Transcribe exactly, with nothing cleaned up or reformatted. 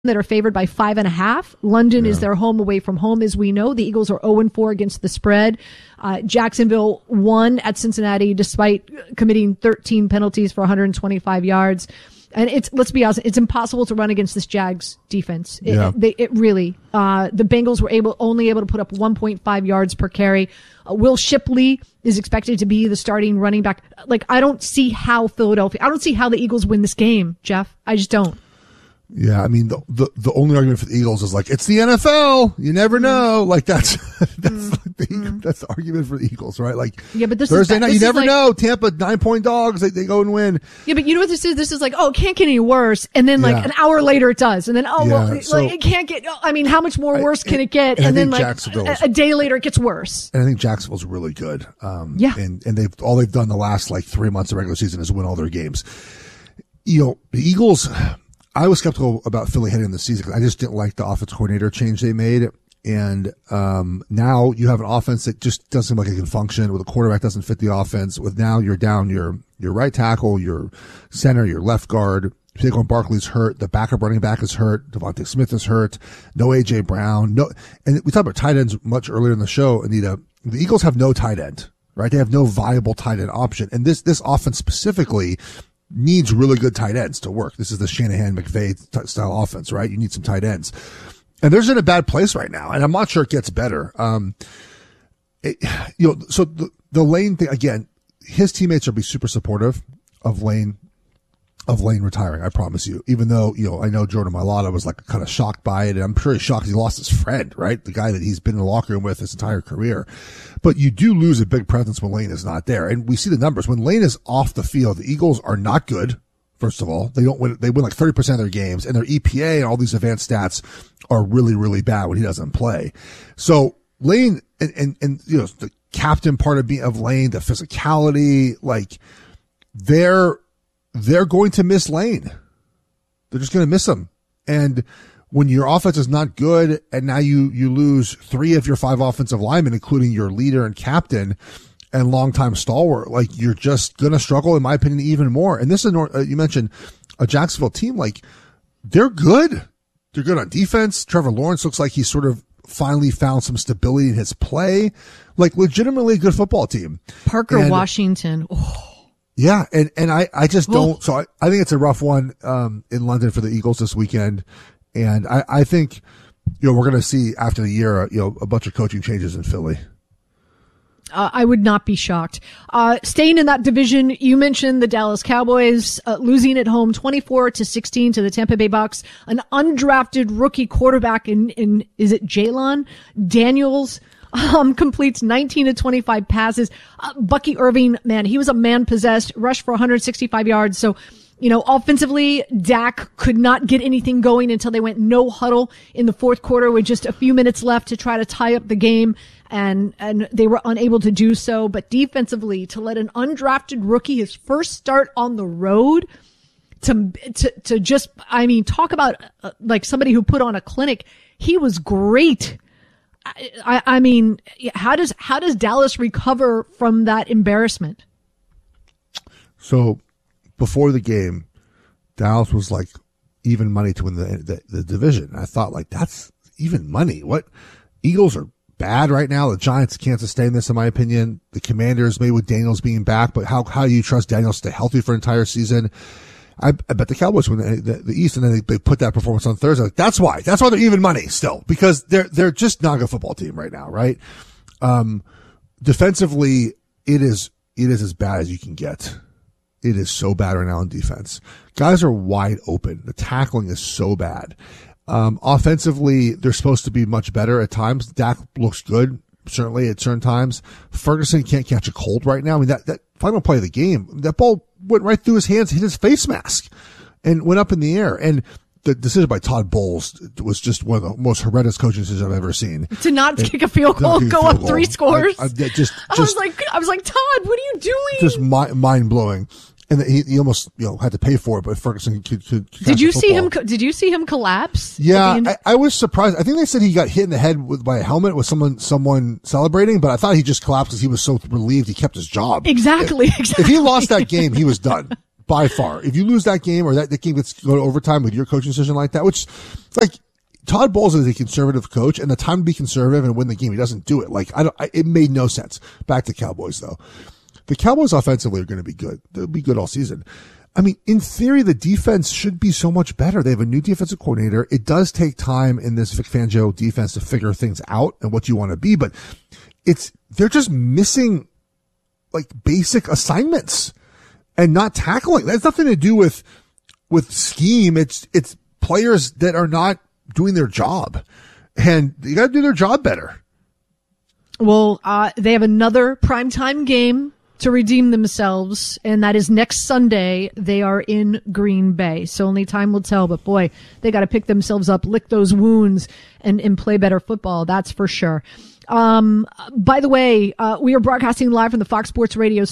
that are favored by five and a half. London Yeah. is their home away from home, as we know. The Eagles are oh and four against the spread. Uh, Jacksonville won at Cincinnati despite committing thirteen penalties for one hundred twenty-five yards. And it's, let's be honest, it's impossible to run against this Jags defense. It, Yeah. they, it really, uh, the Bengals were able, only able to put up one point five yards per carry. Uh, Will Shipley is expected to be the starting running back. Like, I don't see how Philadelphia, I don't see how the Eagles win this game, Jeff. I just don't. Yeah, I mean, the, the the only argument for the Eagles is like, it's the N F L. You never know. Like, that's that's Mm. like the mm. that's the argument for the Eagles, right? Like, Yeah, but this Thursday is, night, this you is never like, know. Tampa, nine point dogs, they, they go and win. Yeah, but you know what this is? This is like, oh, it can't get any worse. And then like Yeah. an hour later it does. And then, oh, Yeah, well, so- like, it can't get, I mean, how much more I- worse can and- it get? and I And, then think like Jacksonville's- a, a day later it gets worse. And I think Jacksonville's really good. Um, Yeah. And, and they've, all they've done the last like three months of regular season is win all their games. You know, the Eagles, I was skeptical about Philly heading in the season because I just didn't like the offensive coordinator change they made. And, um, now you have an offense that just doesn't seem like it can function with a quarterback doesn't fit the offense. With now you're down your, your right tackle, your center, your left guard. Saquon Barkley's hurt. The backup running back is hurt. Devontae Smith is hurt. No A J Brown. No, and we talked about tight ends much earlier in the show, Anita. The Eagles have no tight end, right? They have no viable tight end option. And this, this offense specifically needs really good tight ends to work. This is the Shanahan McVay t- style offense, right? You need some tight ends. And they're in a bad place right now. And I'm not sure it gets better. Um, it, you know, so the, the Lane thing, again, his teammates will be super supportive of Lane, of Lane retiring. I promise you, even though, you know, I know Jordan Mailata was like kind of shocked by it. And I'm pretty shocked he lost his friend, right? The guy that he's been in the locker room with his entire career. But you do lose a big presence when Lane is not there. And we see the numbers. When Lane is off the field, the Eagles are not good. First of all, they don't win, they win like thirty percent of their games, and their E P A and all these advanced stats are really, really bad when he doesn't play. So Lane and, and, and, you know, the captain part of being of Lane, the physicality, like they're, they're going to miss Lane. They're just going to miss him. And when your offense is not good and now you, you lose three of your five offensive linemen, including your leader and captain and longtime stalwart, like you're just going to struggle, in my opinion, even more. And this is, uh, you mentioned a Jacksonville team, like they're good. They're good on defense. Trevor Lawrence looks like he's sort of finally found some stability in his play, like legitimately a good football team. Parker and, Washington. Oh. Yeah. And, and I, I just don't, Oh. so I, I think it's a rough one, um, in London for the Eagles this weekend. And I, I think, you know, we're going to see after the year, you know, a bunch of coaching changes in Philly. Uh, I would not be shocked. Uh, staying in that division, you mentioned the Dallas Cowboys uh, losing at home twenty-four to sixteen to the Tampa Bay Bucks. An undrafted rookie quarterback in, in is it Jalen Daniels um, completes nineteen to twenty-five passes. Uh, Bucky Irving, man, he was a man possessed, rushed for one hundred sixty-five yards. So, you know, offensively, Dak could not get anything going until they went no huddle in the fourth quarter with just a few minutes left to try to tie up the game. And, and they were unable to do so. But defensively, to let an undrafted rookie his first start on the road to, to, to just, I mean, talk about uh, like somebody who put on a clinic. He was great. I, I, I mean, how does, how does Dallas recover from that embarrassment? So before the game, Dallas was like even money to win the, the, the division. I thought like, that's even money. What? Eagles are bad right now. The Giants can't sustain this, in my opinion. The Commanders, maybe with Daniels being back, but how, how do you trust Daniels to stay healthy for an entire season? I, I bet the Cowboys win the, the, the East, and then they, they put that performance on Thursday. Like, that's why. That's why they're even money still, because they're, they're just not a good football team right now, right? Um, defensively, it is, it is as bad as you can get. It is so bad right now on defense. Guys are wide open. The tackling is so bad. Um, offensively, they're supposed to be much better at times. Dak looks good, certainly at certain times. Ferguson can't catch a cold right now. I mean, that, that final play of the game, that ball went right through his hands, hit his face mask, and went up in the air. And the decision by Todd Bowles was just one of the most horrendous coaching decisions I've ever seen. To not and kick a field goal, go up goal. three scores. I, I, just, just, I was like, I was like, Todd, what are you doing? Just mi- mind blowing. And he, he almost, you know, had to pay for it, but Ferguson could, could Did you see him, did you see him collapse? Yeah, I, I was surprised. I think they said he got hit in the head with, by a helmet with someone, someone celebrating, but I thought he just collapsed because he was so relieved he kept his job. Exactly, if, exactly. If he lost that game, he was done. by far. If you lose that game or that the game gets go to overtime with your coaching decision like that, which like Todd Bowles is a conservative coach, and the time to be conservative and win the game, he doesn't do it. Like I don't, I, it made no sense. Back to Cowboys though. The Cowboys offensively are going to be good. They'll be good all season. I mean, in theory, the defense should be so much better. They have a new defensive coordinator. It does take time in this Vic Fangio defense to figure things out and what you want to be, but it's, they're just missing like basic assignments and not tackling. That's nothing to do with, with scheme. It's, it's players that are not doing their job, and you got to do their job better. Well, uh, they have another primetime game to redeem themselves, and that is next Sunday. They are in Green Bay, so only time will tell, but boy, they got to pick themselves up, lick those wounds, and, and play better football. That's for sure. Um, by the way, uh, we are broadcasting live from the Fox Sports Radio